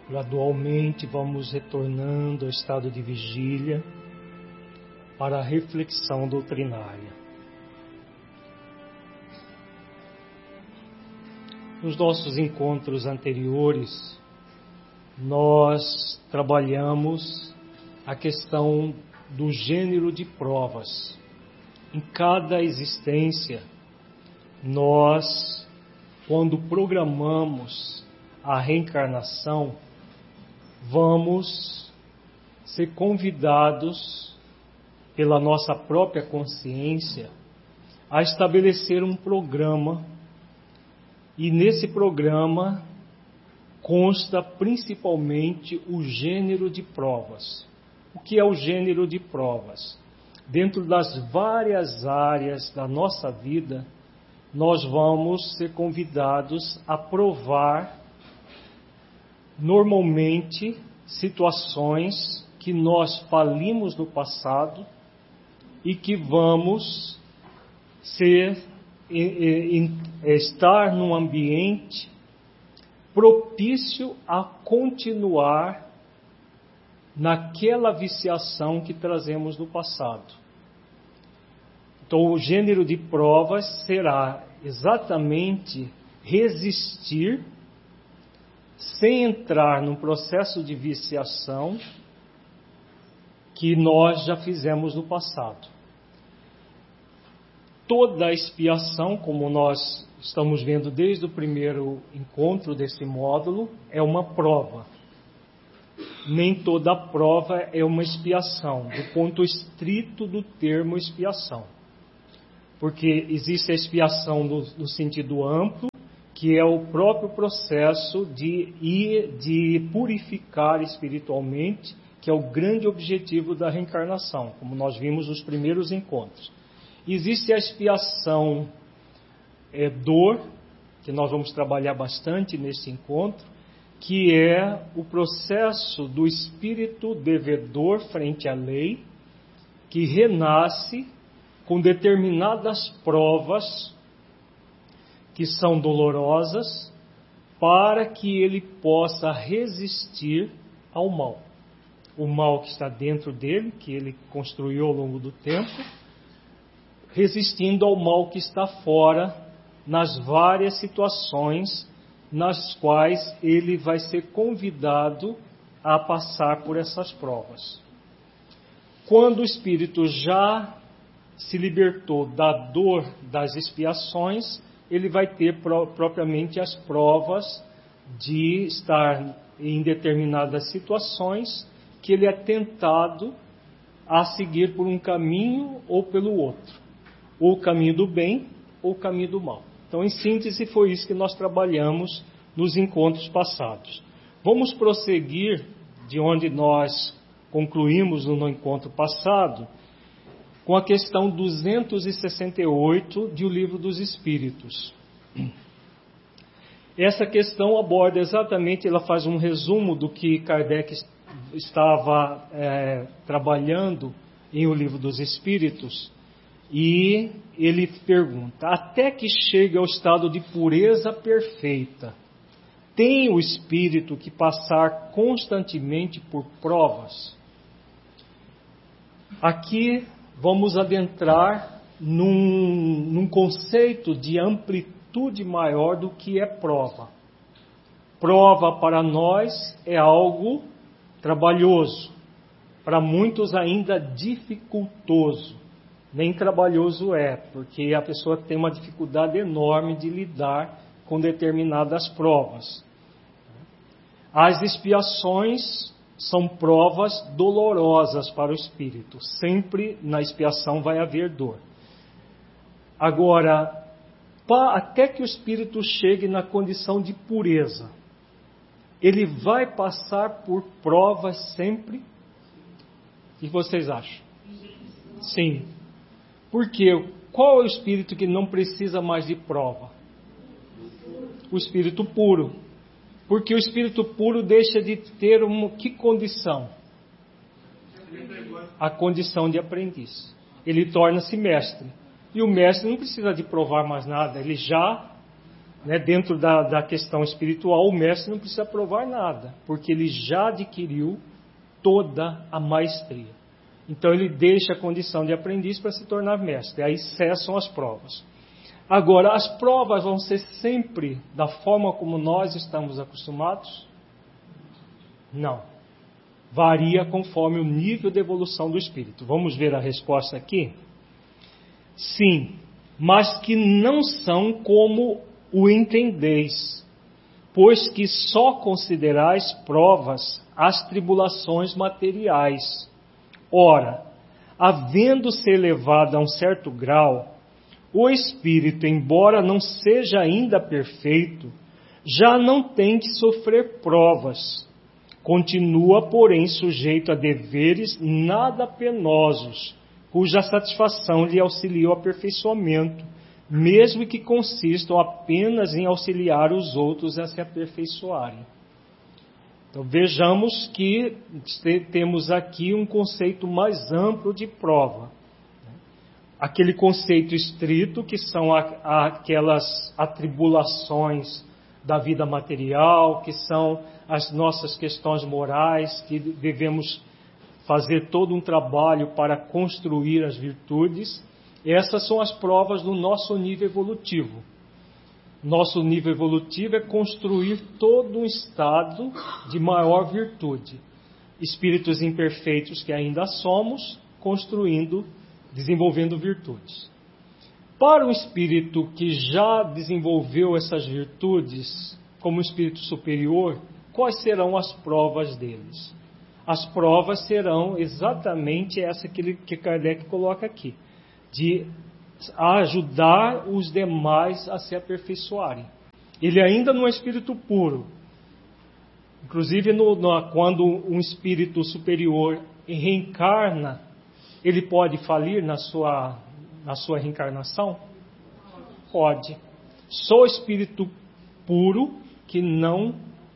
Gradualmente vamos retornando ao estado de vigília para a reflexão doutrinária. Nos nossos encontros anteriores, nós trabalhamos a questão do gênero de provas. Em cada existência, nós, quando programamos a reencarnação, vamos ser convidados pela nossa própria consciência a estabelecer um programa, e nesse programa consta principalmente o gênero de provas. O que é o gênero de provas? Dentro das várias áreas da nossa vida, nós vamos ser convidados a provar normalmente situações que nós falimos no passado e que vamos estar num ambiente propício a continuar naquela viciação que trazemos no passado. Então, o gênero de provas será exatamente resistir sem entrar num processo de viciação que nós já fizemos no passado. Toda a expiação, como nós estamos vendo desde o primeiro encontro desse módulo, é uma prova. Nem toda prova é uma expiação, do ponto estrito do termo expiação. Porque existe a expiação no sentido amplo, que é o próprio processo de purificar espiritualmente, que é o grande objetivo da reencarnação, como nós vimos nos primeiros encontros. Existe a expiação dor, que nós vamos trabalhar bastante neste encontro, que é o processo do espírito devedor frente à lei, que renasce com determinadas provas que são dolorosas, para que ele possa resistir ao mal. O mal que está dentro dele, que ele construiu ao longo do tempo, resistindo ao mal que está fora, nas várias situações nas quais ele vai ser convidado a passar por essas provas. Quando o espírito já se libertou da dor das expiações, ele vai ter propriamente as provas de estar em determinadas situações que ele é tentado a seguir por um caminho ou pelo outro, ou o caminho do bem ou o caminho do mal. Então, em síntese, foi isso que nós trabalhamos nos encontros passados. Vamos prosseguir de onde nós concluímos no encontro passado, com a questão 268 do Livro dos Espíritos. Essa questão aborda exatamente, ela faz um resumo do que Kardec estava trabalhando em O Livro dos Espíritos, e ele pergunta: até que chegue ao estado de pureza perfeita, tem o espírito que passar constantemente por provas? Aqui vamos adentrar num conceito de amplitude maior do que é prova. Prova para nós é algo trabalhoso, para muitos ainda dificultoso. Nem trabalhoso é, porque a pessoa tem uma dificuldade enorme de lidar com determinadas provas. As expiações são provas dolorosas para o espírito. Sempre na expiação vai haver dor. Agora, até que o espírito chegue na condição de pureza, ele vai passar por provas sempre? O que vocês acham? Sim. Por quê? Qual é o espírito que não precisa mais de prova? O espírito puro. Porque o espírito puro deixa de ter que condição? A condição de aprendiz. Ele torna-se mestre. E o mestre não precisa de provar mais nada, ele já né, dentro da questão espiritual, o mestre não precisa provar nada, porque ele já adquiriu toda a maestria. Então ele deixa a condição de aprendiz para se tornar mestre. Aí cessam as provas. Agora, as provas vão ser sempre da forma como nós estamos acostumados? Não. Varia conforme o nível de evolução do espírito. Vamos ver a resposta aqui? Sim, mas que não são como o entendeis, pois que só considerais provas as tribulações materiais. Ora, havendo-se elevado a um certo grau, o espírito, embora não seja ainda perfeito, já não tem que sofrer provas. Continua, porém, sujeito a deveres nada penosos, cuja satisfação lhe auxilia o aperfeiçoamento, mesmo que consistam apenas em auxiliar os outros a se aperfeiçoarem. Então vejamos que temos aqui um conceito mais amplo de prova. Aquele conceito estrito, que são aquelas atribulações da vida material, que são as nossas questões morais, que devemos fazer todo um trabalho para construir as virtudes. Essas são as provas do nosso nível evolutivo. Nosso nível evolutivo é construir todo um estado de maior virtude. Espíritos imperfeitos que ainda somos, desenvolvendo virtudes. Para o espírito que já desenvolveu essas virtudes, como espírito superior, quais serão as provas deles? As provas serão exatamente essa que Kardec coloca aqui, de ajudar os demais a se aperfeiçoarem. Ele ainda não é espírito puro. Inclusive, quando um espírito superior reencarna, ele pode falir na sua reencarnação? Pode. Só o espírito puro que não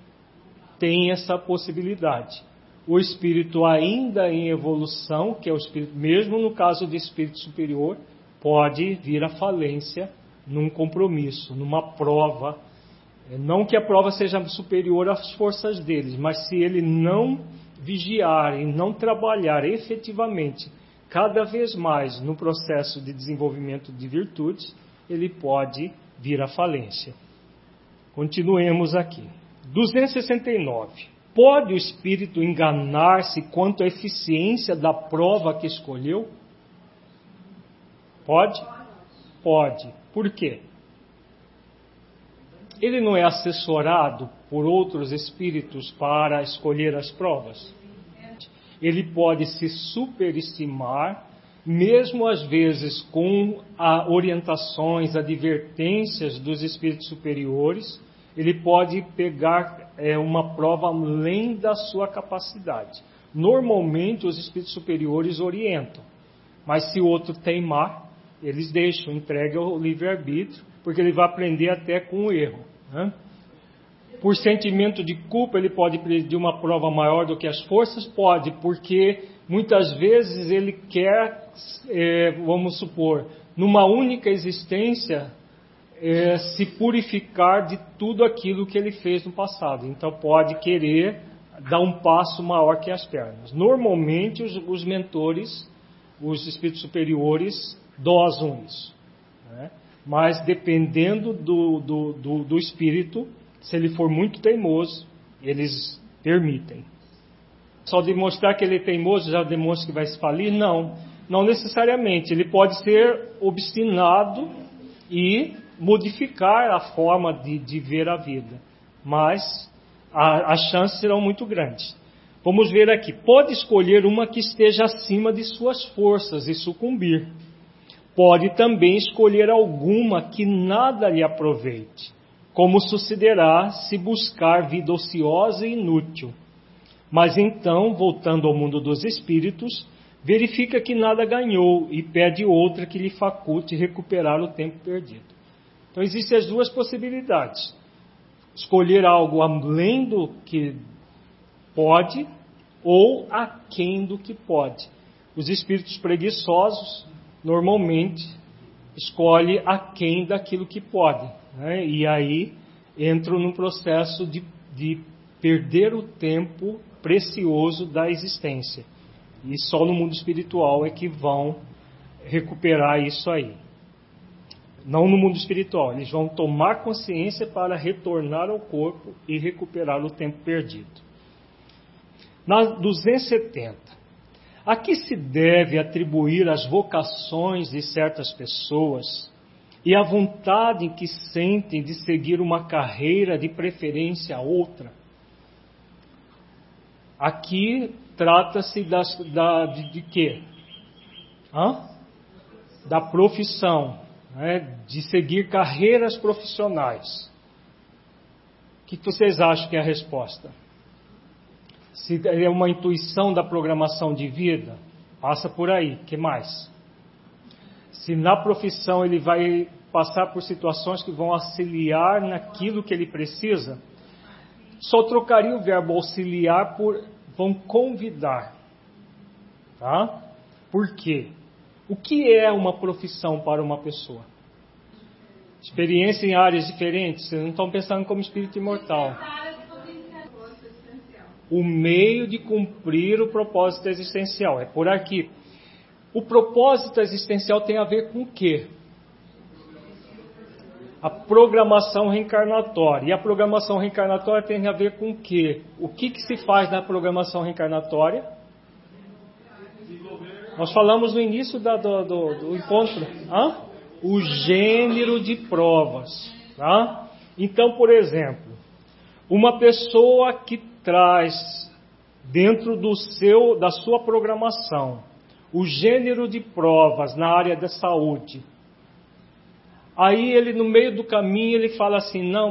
tem essa possibilidade. O espírito ainda em evolução, que é o espírito, mesmo no caso de espírito superior, pode vir à falência num compromisso, numa prova. Não que a prova seja superior às forças deles, mas se ele não vigiar e não trabalhar efetivamente cada vez mais no processo de desenvolvimento de virtudes, ele pode vir à falência. Continuemos aqui. 269. Pode o espírito enganar-se quanto à eficiência da prova que escolheu? Pode? Pode. Por quê? Ele não é assessorado por outros espíritos para escolher as provas? Ele pode se superestimar, mesmo às vezes com orientações, advertências dos espíritos superiores. Ele pode pegar uma prova além da sua capacidade. Normalmente os espíritos superiores orientam, mas se o outro teimar, eles deixam, entregam ao livre-arbítrio, porque ele vai aprender até com o erro, né? Por sentimento de culpa, ele pode pedir uma prova maior do que as forças? Pode, porque muitas vezes ele quer, vamos supor, numa única existência, se purificar de tudo aquilo que ele fez no passado. Então pode querer dar um passo maior que as pernas. Normalmente os mentores, os espíritos superiores, dosam isso, né? Mas dependendo do espírito, se ele for muito teimoso, eles permitem. Só demonstrar que ele é teimoso já demonstra que vai se falir? Não, não necessariamente. Ele pode ser obstinado e modificar a forma de ver a vida, mas as chances serão muito grandes. Vamos ver aqui. Pode escolher uma que esteja acima de suas forças e sucumbir. Pode também escolher alguma que nada lhe aproveite, como sucederá se buscar vida ociosa e inútil. Mas então, voltando ao mundo dos espíritos, verifica que nada ganhou e pede outra que lhe faculte recuperar o tempo perdido. Então existem as duas possibilidades. Escolher algo além do que pode ou aquém do que pode. Os espíritos preguiçosos normalmente escolhem aquém daquilo que podem. né? E aí entro num processo de perder o tempo precioso da existência. E só no mundo espiritual é que vão recuperar isso aí. Não no mundo espiritual, eles vão tomar consciência para retornar ao corpo e recuperar o tempo perdido. Na 270, a que se deve atribuir as vocações de certas pessoas e a vontade que sentem de seguir uma carreira de preferência a outra? Aqui trata-se de quê? Da profissão, né? De seguir carreiras profissionais. O que vocês acham que é a resposta? Se é uma intuição da programação de vida, passa por aí. O que mais? Se na profissão ele vai passar por situações que vão auxiliar naquilo que ele precisa, só trocaria o verbo auxiliar por vão convidar. Tá? Por quê? O que é uma profissão para uma pessoa? Experiência em áreas diferentes. Vocês não estão pensando como espírito imortal. O meio de cumprir o propósito existencial. É por aqui. O propósito existencial tem a ver com o quê? A programação reencarnatória. E a programação reencarnatória tem a ver com o quê? O que se faz na programação reencarnatória? Nós falamos no início do encontro. O gênero de provas. Tá? Então, por exemplo, uma pessoa que traz dentro da sua programação o gênero de provas na área da saúde. Aí ele, no meio do caminho, ele fala assim, não,